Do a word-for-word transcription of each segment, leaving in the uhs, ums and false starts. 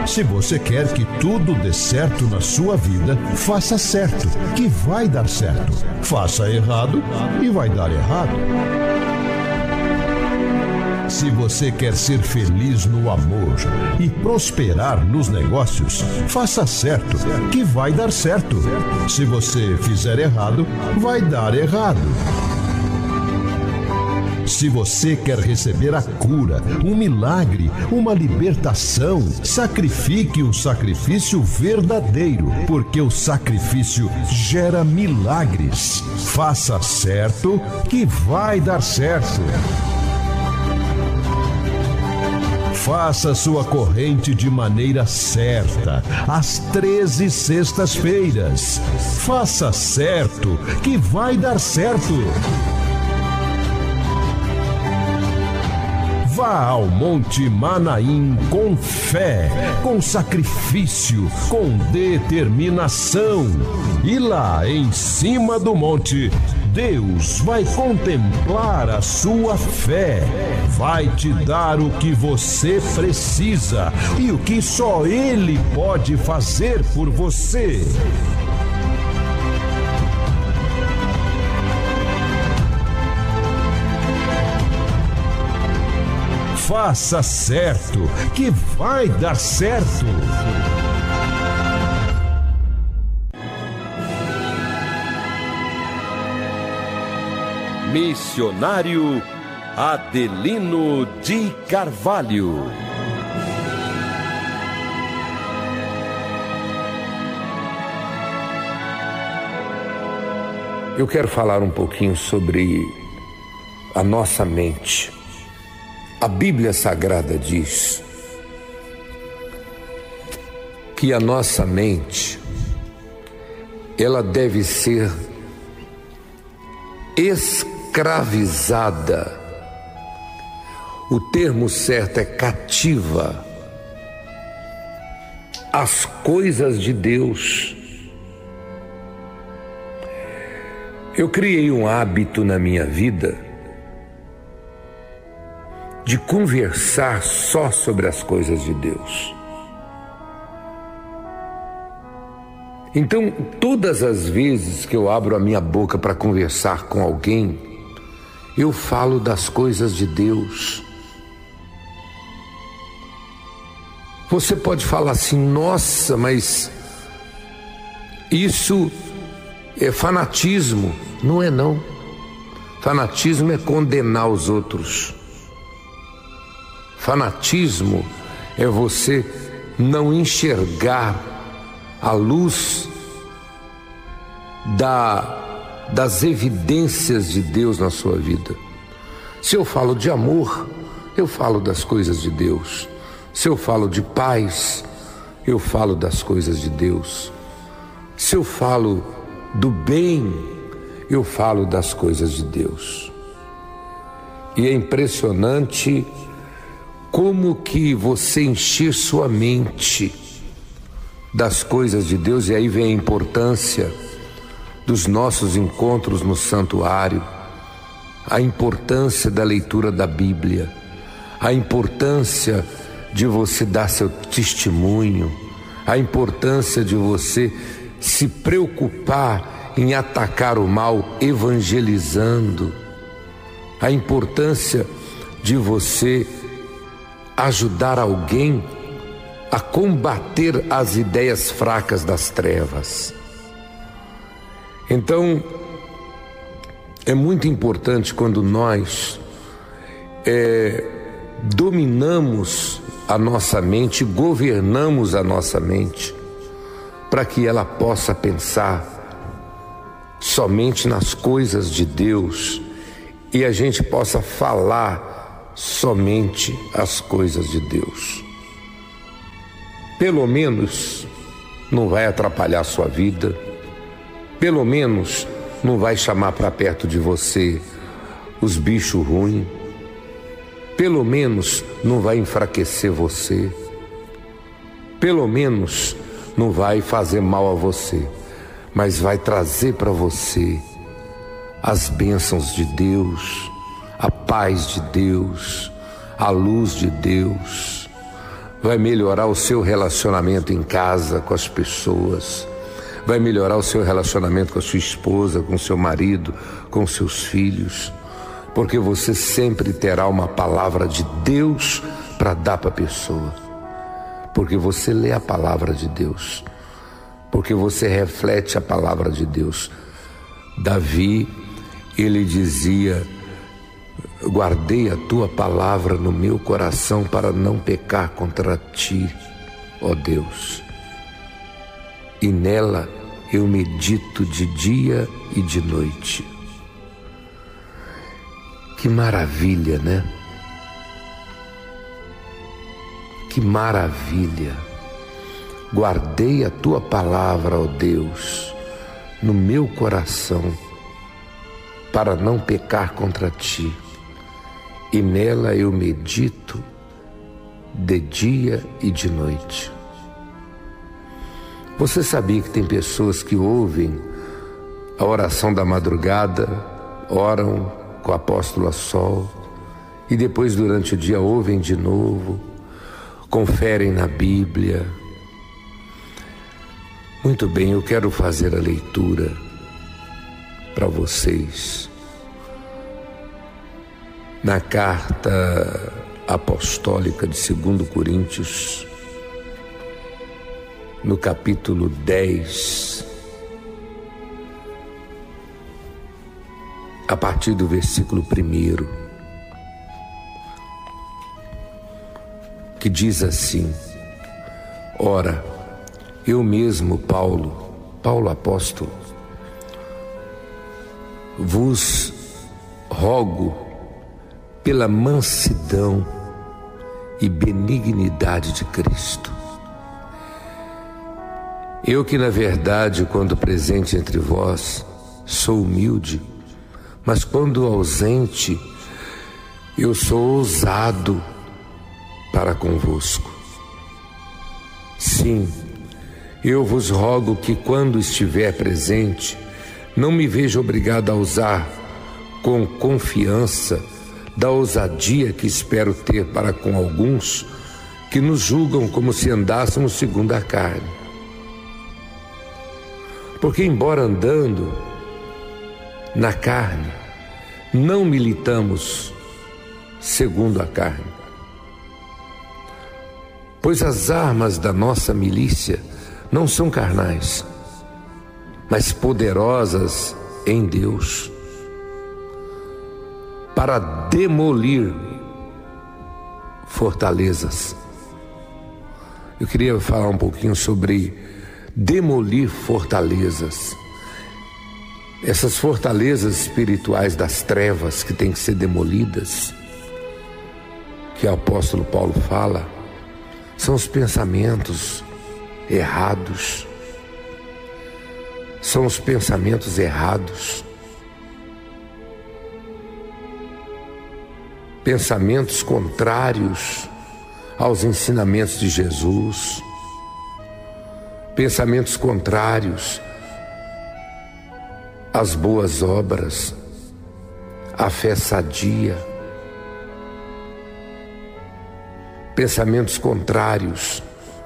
Se você quer que tudo dê certo na sua vida, faça certo, que vai dar certo. Faça errado e vai dar errado. Se você quer ser feliz no amor e prosperar nos negócios, faça certo, que vai dar certo. Se você fizer errado, vai dar errado. Se você quer receber a cura, um milagre, uma libertação, sacrifique um sacrifício verdadeiro, porque o sacrifício gera milagres. Faça certo, que vai dar certo. Faça sua corrente de maneira certa, às treze sextas-feiras. Faça certo, que vai dar certo. Vá ao Monte Manaim com fé, com sacrifício, com determinação. E lá em cima do monte, Deus vai contemplar a sua fé, vai te dar o que você precisa e o que só Ele pode fazer por você. Faça certo, que vai dar certo. Missionário Adelino de Carvalho. Eu quero falar um pouquinho sobre a nossa mente. A Bíblia Sagrada diz que a nossa mente, ela deve ser escravizada. O termo certo é cativa às coisas de Deus. Eu criei um hábito na minha vida de conversar só sobre as coisas de Deus. Então, todas as vezes que eu abro a minha boca para conversar com alguém, eu falo das coisas de Deus. Você pode falar assim: nossa, mas isso é fanatismo. Não é não. Fanatismo é condenar os outros. Fanatismo é você não enxergar a luz da, das evidências de Deus na sua vida. Se eu falo de amor, eu falo das coisas de Deus. Se eu falo de paz, eu falo das coisas de Deus. Se eu falo do bem, eu falo das coisas de Deus. E é impressionante como que você encher sua mente das coisas de Deus. E aí vem a importância dos nossos encontros no santuário, a importância da leitura da Bíblia, a importância de você dar seu testemunho, a importância de você se preocupar em atacar o mal evangelizando, a importância de você ajudar alguém a combater as ideias fracas das trevas. Então, é muito importante quando nós é, dominamos a nossa mente, governamos a nossa mente, para que ela possa pensar somente nas coisas de Deus e a gente possa falar somente as coisas de Deus. Pelo menos não vai atrapalhar a sua vida, pelo menos não vai chamar para perto de você os bichos ruins, pelo menos não vai enfraquecer você, pelo menos não vai fazer mal a você, mas vai trazer para você as bênçãos de Deus, a paz de Deus, a luz de Deus. vai melhorar o seu relacionamento em casa com as pessoas, vai melhorar o seu relacionamento com a sua esposa, com o seu marido, com seus filhos, porque você sempre terá uma palavra de Deus para dar para a pessoa, porque você lê a palavra de Deus, porque você reflete a palavra de Deus. Davi, ele dizia: guardei a tua palavra no meu coração para não pecar contra ti, ó Deus, e nela eu medito de dia e de noite. Que maravilha, né? Que maravilha! Guardei a tua palavra, ó Deus, no meu coração para não pecar contra ti, e nela eu medito de dia e de noite. Você sabia que tem pessoas que ouvem a oração da madrugada, oram com o apóstolo a sol, e depois durante o dia ouvem de novo, conferem na Bíblia? Muito bem, eu quero fazer a leitura para vocês na carta apostólica de segundo Coríntios, no capítulo dez, a partir do versículo primeiro, que diz assim: ora, eu mesmo, Paulo, Paulo apóstolo, vos rogo pela mansidão e benignidade de Cristo. Eu que, na verdade, quando presente entre vós, sou humilde, mas quando ausente, eu sou ousado para convosco. Sim, eu vos rogo que, quando estiver presente, não me veja obrigado a usar com confiança da ousadia que espero ter para com alguns que nos julgam como se andássemos segundo a carne. Porque, embora andando na carne, não militamos segundo a carne. Pois as armas da nossa milícia não são carnais, mas poderosas em Deus, para demolir fortalezas. Eu queria falar um pouquinho sobre demolir fortalezas. Essas fortalezas espirituais das trevas que têm que ser demolidas, que o apóstolo Paulo fala, são os pensamentos errados. São os pensamentos errados. Pensamentos contrários aos ensinamentos de Jesus. Pensamentos contrários às boas obras, à fé sadia. Pensamentos contrários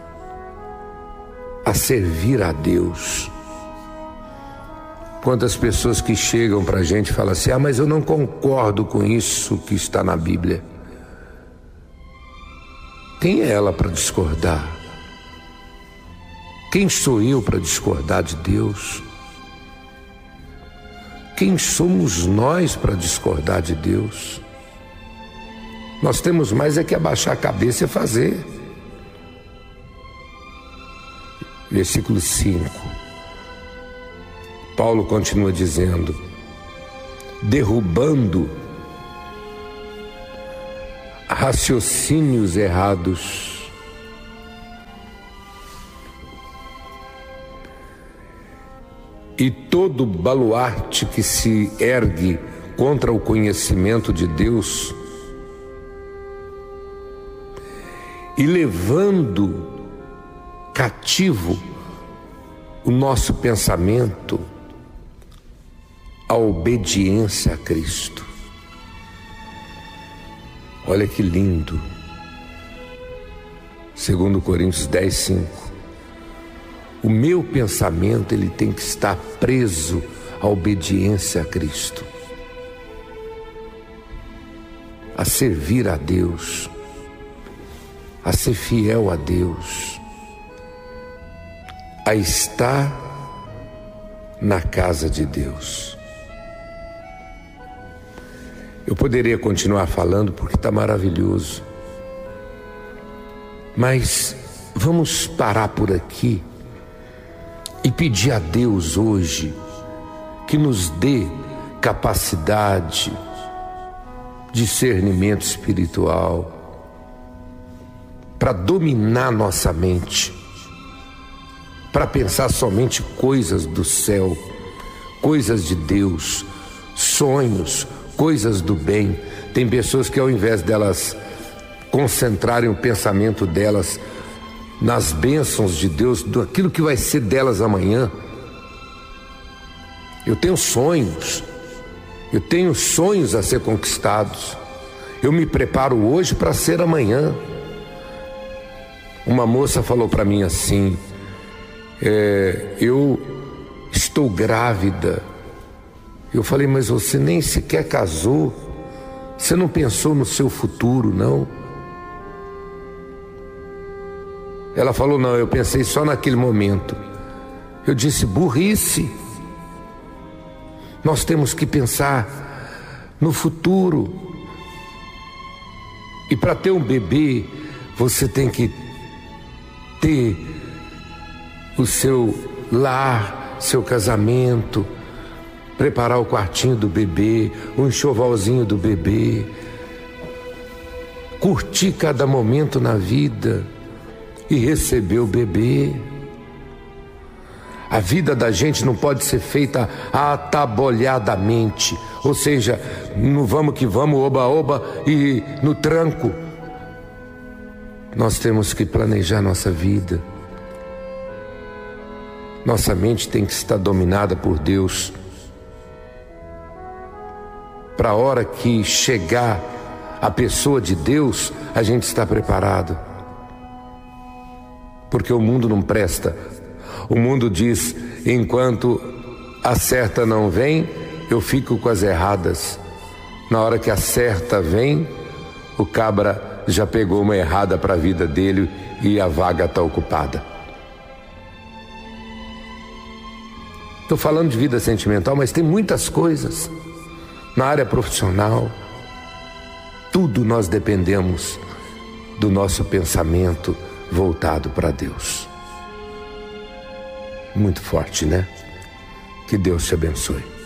a servir a Deus. Quantas pessoas que chegam para a gente e falam assim: ah, mas eu não concordo com isso que está na Bíblia. Quem é ela para discordar? Quem sou eu para discordar de Deus? Quem somos nós para discordar de Deus? Nós temos mais é que abaixar a cabeça e fazer. Versículo cinco. Paulo continua dizendo: derrubando raciocínios errados, e todo baluarte que se ergue contra o conhecimento de Deus, e levando cativo o nosso pensamento à obediência a Cristo. Olha que lindo. Segundo Coríntios dez, cinco. O meu pensamento ele tem que estar preso à obediência a Cristo, a servir a Deus, a ser fiel a Deus, a estar na casa de Deus. Eu poderia continuar falando porque está maravilhoso, mas vamos parar por aqui e pedir a Deus hoje que nos dê capacidade, discernimento espiritual para dominar nossa mente, para pensar somente coisas do céu, coisas de Deus, sonhos, coisas do bem. Tem pessoas que ao invés delas concentrarem o pensamento delas nas bênçãos de Deus, daquilo que vai ser delas amanhã. Eu tenho sonhos, eu tenho sonhos a ser conquistados. Eu me preparo hoje para ser amanhã. Uma moça falou para mim assim, é, eu estou grávida. Eu falei, mas você nem sequer casou, você não pensou no seu futuro, não? Ela falou, não, eu pensei só naquele momento. Eu disse, burrice. Nós temos que pensar no futuro. E para ter um bebê, você tem que ter o seu lar, seu casamento, preparar o quartinho do bebê, o enxovalzinho do bebê, curtir cada momento na vida e receber o bebê. A vida da gente não pode ser feita atabolhadamente, ou seja, no vamos que vamos, oba, oba e no tranco. Nós temos que planejar nossa vida. Nossa mente tem que estar dominada por Deus, para a hora que chegar a pessoa de Deus, a gente está preparado. Porque o mundo não presta. O mundo diz, enquanto a certa não vem, eu fico com as erradas. Na hora que a certa vem, o cabra já pegou uma errada para a vida dele e a vaga está ocupada. Estou falando de vida sentimental, mas tem muitas coisas. Na área profissional, tudo nós dependemos do nosso pensamento voltado para Deus. Muito forte, né? Que Deus te abençoe.